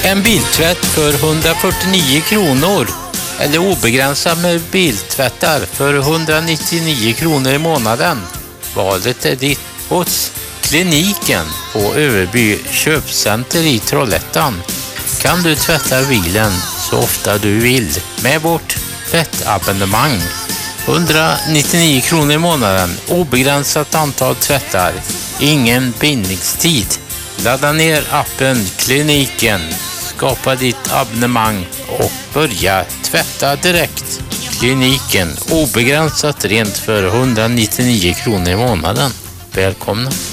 En biltvätt för 149 kronor. Eller obegränsat med biltvättar för 199 kronor i månaden. Valet är ditt hos Kliniken på Överby köpcenter i Trollhättan. Kan du tvätta bilen så ofta du vill med vårt tvättabonnemang. 199 kronor i månaden, obegränsat antal tvättar, ingen bindningstid. Ladda ner appen Kliniken, skapa ditt abonnemang och börja tvätta direkt. Kliniken, obegränsat rent för 199 kronor i månaden. Välkomna!